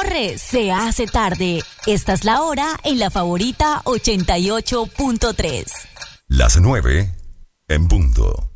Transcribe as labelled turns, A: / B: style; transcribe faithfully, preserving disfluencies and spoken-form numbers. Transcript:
A: corre, se hace tarde. Esta es la hora en La Favorita ochenta y ocho punto tres.
B: Las nueve en punto.